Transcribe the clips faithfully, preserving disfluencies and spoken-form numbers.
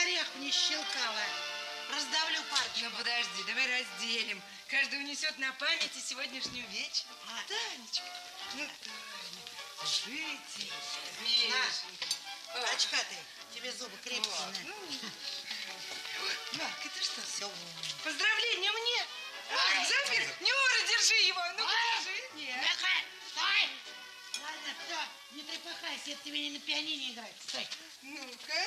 орех не щелкала. Раздавлю парочку. Ну, подожди, давай разделим. Каждый унесет на память и сегодняшнюю вечер. А. Танечка, ну, Таня, жите. На, очка ты, тебе зубы крепкие. Вот. Ну. Марк, это что? Все. Поздравления мне. Ах, запер. Нюра, держи его. Ну, держи. Нет. Стой! Ладно, все, не трепыхайся, это тебе не на пианино играть. Стой. Ну-ка.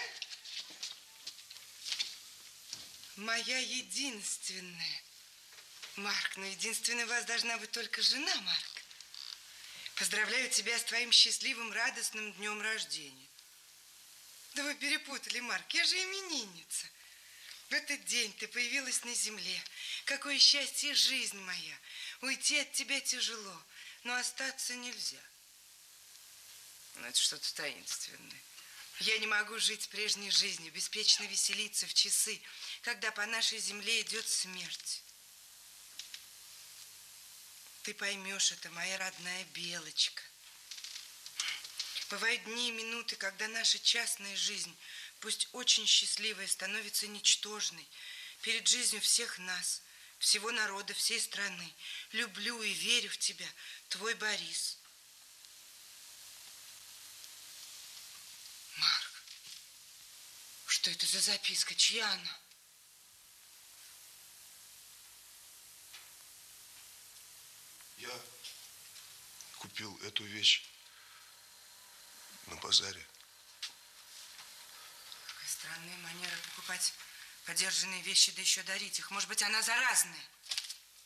Моя единственная. Марк, ну единственной у вас должна быть только жена, Марк. Поздравляю тебя с твоим счастливым, радостным днем рождения. Да вы перепутали, Марк, я же именинница. В этот день ты появилась на земле. Какое счастье, жизнь моя. Уйти от тебя тяжело, но остаться нельзя. Ну, это что-то таинственное. Я не могу жить прежней жизнью, беспечно веселиться в часы, когда по нашей земле идет смерть. Ты поймешь это, моя родная Белочка. Бывают дни и минуты, когда наша частная жизнь, пусть очень счастливая, становится ничтожной перед жизнью всех нас, всего народа, всей страны. Люблю и верю в тебя, твой Борис. Марк, что это за записка? Чья она? Я купил эту вещь на базаре. Какая странная манера покупать подержанные вещи, да еще дарить их. Может быть, она заразная.